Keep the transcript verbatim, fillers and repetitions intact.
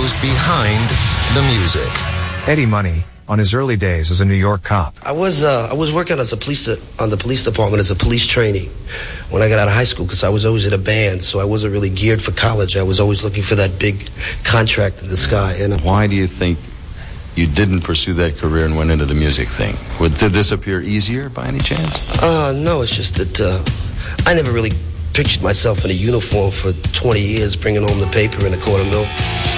goes behind the music. Eddie Money, on his early days as a New York cop. I was uh, I was working as a police on the police department as a police trainee when I got out of high school because I was always in a band, so I wasn't really geared for college. I was always looking for that big contract in the sky. And why do you think you didn't pursue that career and went into the music thing? Would, did this appear easier by any chance? Uh, no, it's just that uh, I never really pictured myself in a uniform for twenty years, bringing home the paper in a quarter mil.